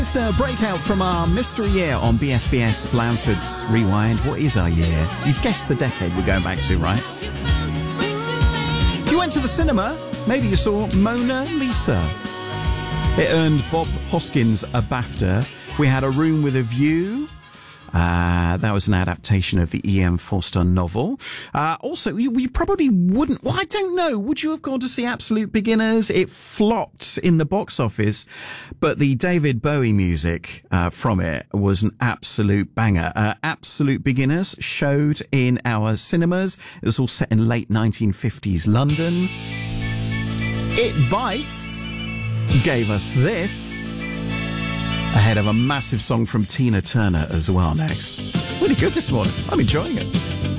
Listener breakout from our mystery year on BFBS Blandford's Rewind. What is our year? You've guessed the decade we're going back to, right? If you went to the cinema, maybe you saw Mona Lisa. It earned Bob Hoskins a BAFTA. We had A Room with a View. That was an adaptation of the E.M. Forster novel. Also, you probably wouldn't... Well, I don't know. Would you have gone to see Absolute Beginners? It flopped in the box office, but the David Bowie music from it was an absolute banger. Absolute Beginners showed in our cinemas. It was all set in late 1950s London. It Bites gave us this, ahead of a massive song from Tina Turner as well next. Really good this morning. I'm enjoying it.